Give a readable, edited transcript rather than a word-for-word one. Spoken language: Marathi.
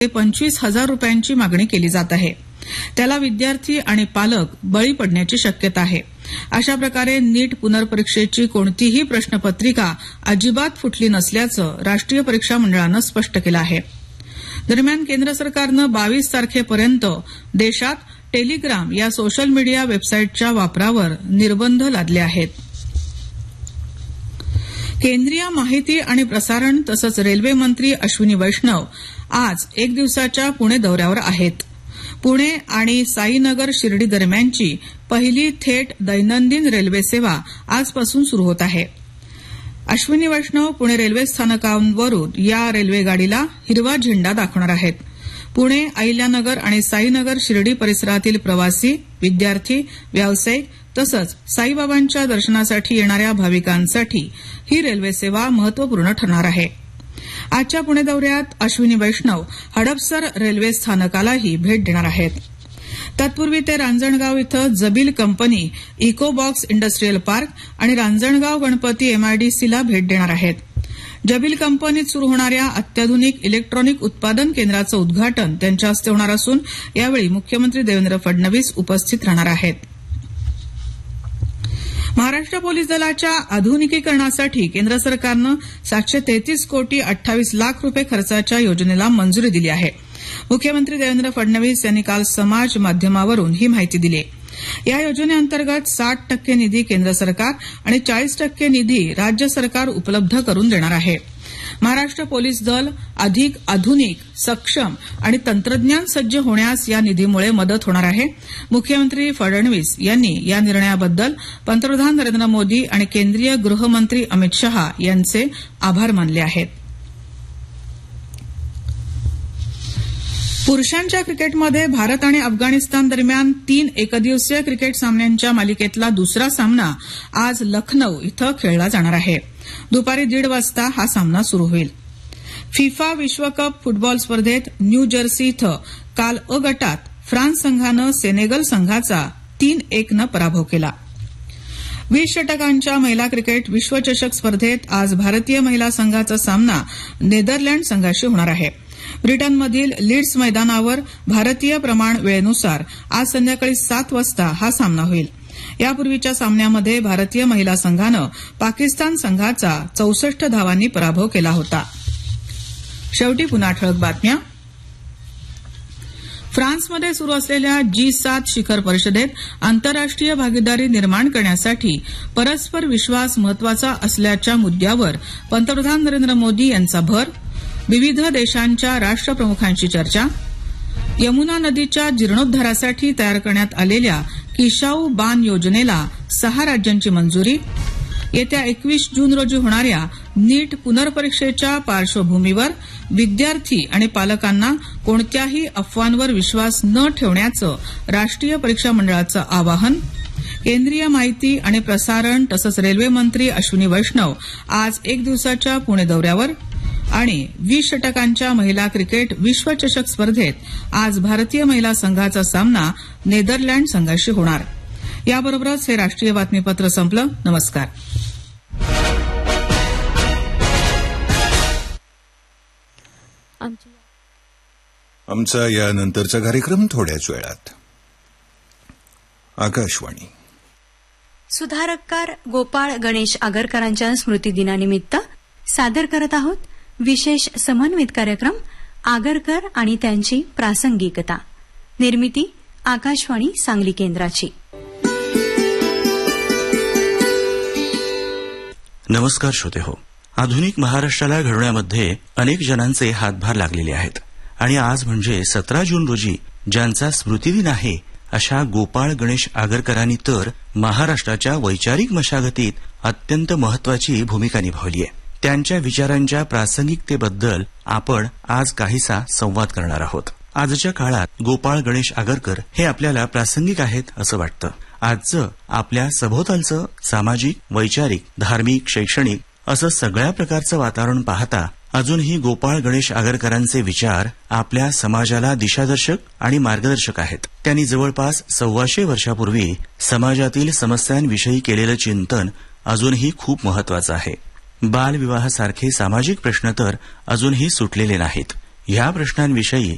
25,000 रुपयांची मागणी केली जात आहे. त्याला विद्यार्थी आणि पालक बळी पडण्याची शक्यता आहे. अशा प्रकारे नीट पुनर्परीक्षेची कोणतीही प्रश्नपत्रिका अजिबात फुटली नसल्याचं राष्ट्रीय परीक्षा मंडळानं स्पष्ट केलं आहे. दरम्यान केंद्र सरकारनं 22 तारखेपर्यंत देशात टेलिग्राम या सोशल मीडिया वेबसाईटच्या वापरावर निर्बंध लादले आहेत. केंद्रीय माहिती आणि प्रसारण तसंच रेल्वे मंत्री अश्विनी वैष्णव आज एक दिवसाच्या पुणे दौऱ्यावर आहेत. पुणे आणि साईनगर शिर्डी दरम्यानची पहिली थेट दैनंदिन रेल्वे सेवा आजपासून सुरू होत आहे. अश्विनी वैष्णव पुणे रेल्वे स्थानकावरून या रेल्वे गाडीला हिरवा झेंडा दाखवणार आहेत. पुणे, अहिल्यानगर आणि साईनगर शिर्डी परिसरातील प्रवासी, विद्यार्थी, व्यावसायिक तसंच साईबाबांच्या दर्शनासाठी येणाऱ्या भाविकांसाठी ही रेल्वे सेवा महत्वपूर्ण ठरणार आहे. आजच्या पुणे दौऱ्यात अश्विनी वैष्णव हडपसर रेल्वे स्थानकालाही भेट देणार आहेत. तत्पूर्वी ते रांजणगाव इथं जबील कंपनी, इकोबॉक्स इंडस्ट्रीयल पार्क आणि रांजणगाव गणपती MIDCला भेट देणार आहेत. जबील कंपनीत सुरू होणाऱ्या अत्याधुनिक इलेक्ट्रॉनिक उत्पादन केंद्राचं उद्घाटन त्यांच्या हस्ते होणार असून यावेळी मुख्यमंत्री देवेंद्र फडणवीस उपस्थित राहणार आहेत. महाराष्ट्र पोलीस दलाच्या आधुनिकीकरणासाठी केंद्र सरकारनं 733 कोटी 28 लाख रुपये खर्चाच्या योजनेला मंजुरी दिली आहे. मुख्यमंत्री देवेंद्र फडणवीस यांनी काल समाज माध्यमावरून ही माहिती दिली. या योजनेअंतर्गत 60% निधी केंद्र सरकार आणि 40% निधी राज्य सरकार उपलब्ध करून देणार आहे. महाराष्ट्र पोलीस दल अधिक आधुनिक, सक्षम आणि तंत्रज्ञान सज्ज होण्यास या निधीमुळे मदत होणार आहे. मुख्यमंत्री फडणवीस यांनी या निर्णयाबद्दल पंतप्रधान नरेंद्र मोदी आणि केंद्रीय गृहमंत्री अमित शहा यांचे आभार मानले आहेत. पुरुषांच्या क्रिकेटमध्ये भारत आणि अफगाणिस्तान दरम्यान 3 एकदिवसीय क्रिकेट सामन्यांच्या मालिकेतला दुसरा सामना आज लखनौ इथं खेळला जाणार आहे. दुपारी 1:30 वाजता हा सामना सुरू होईल. फिफा विश्वकप फुटबॉल स्पर्धेत न्यू जर्सी इथं काल अ गटात फ्रान्स संघानं सेनेगल संघाचा 3-1 पराभव केला. 20 षटकांच्या महिला क्रिकेट विश्वचषक स्पर्धेत आज भारतीय महिला संघाचा सामना नेदरलँड संघाशी होणार आहे. ब्रिटनमधील लीड्स मैदानावर भारतीय प्रमाण वेळेनुसार आज संध्याकाळी 7 वाजता हा सामना होईल. यापूर्वीच्या सामन्यामध्ये भारतीय महिला संघानं पाकिस्तान संघाचा 64 धावांनी पराभव केला होता. शेवटी पुन्हा ठळक बातम्या. फ्रान्समध्ये सुरू असलेल्या G7 शिखर परिषदेत आंतरराष्ट्रीय भागीदारी निर्माण करण्यासाठी परस्पर विश्वास महत्वाचा असल्याच्या मुद्द्यावर पंतप्रधान नरेंद्र मोदी यांचा भर. विविध देशांच्या राष्ट्रप्रमुखांची चर्चा. यमुना नदीच्या जीर्णोद्धारासाठी तयार करण्यात आलेल्या किशाऊ बांध योजनेला 6 राज्यांची मंजुरी. येत्या 21 जून रोजी होणाऱ्या नीट पुनर्परीक्षेच्या पार्श्वभूमीवर विद्यार्थी आणि पालकांना कोणत्याही अफवांवर विश्वास न ठेवण्याचं राष्ट्रीय परीक्षा मंडळाचं आवाहन. केंद्रीय माहिती आणि प्रसारण तसंच रेल्वे मंत्री अश्विनी वैष्णव आज एक दिवसाच्या पुणे दौऱ्यावर. आणि 20 षटकांच्या महिला क्रिकेट विश्वचषक स्पर्धेत आज भारतीय महिला संघाचा सामना नेदरलँड संघाशी होणार. याबरोबरच हे राष्ट्रीय बातमीपत्र संपलं. नमस्कार. आमचा यानंतरचा कार्यक्रम थोड्याच वेळात. आकाशवाणी. सुधारककार गोपाळ गणेश आगरकरांच्या स्मृतिदिनानिमित्त सादर करत आहोत विशेष समन्वित कार्यक्रम आगरकर आणि त्यांची प्रासंगिकता. निर्मिती आकाशवाणी सांगली केंद्राची. नमस्कार श्रोतेहो. आधुनिक महाराष्ट्राला घडवण्यामध्ये अनेक जणांचे हातभार लागलेले आहेत आणि आज म्हणजे 17 जून रोजी ज्यांचा स्मृतिदिन आहे अशा गोपाळ गणेश आगरकरांनी तर महाराष्ट्राच्या वैचारिक मशागतीत अत्यंत महत्वाची भूमिका निभावली आहे. त्यांच्या विचारांच्या प्रासंगिकतेबद्दल आपण आज काहीसा संवाद करणार आहोत. आजच्या काळात गोपाळ गणेश आगरकर हे आपल्याला प्रासंगिक आहेत असं वाटतं. आजचं आपल्या सभोवतालचं सामाजिक, वैचारिक, धार्मिक, शैक्षणिक असं सगळ्या प्रकारचं वातावरण पाहता अजूनही गोपाळ गणेश आगरकरांचे विचार आपल्या समाजाला दिशादर्शक आणि मार्गदर्शक आहेत. त्यांनी जवळपास 125 वर्षापूर्वी समाजातील समस्यांविषयी केलेलं चिंतन अजूनही खूप महत्वाचं आहे. बालविवाहासारखे सामाजिक प्रश्न तर अजूनही सुटलेले नाहीत. ह्या प्रश्नांविषयी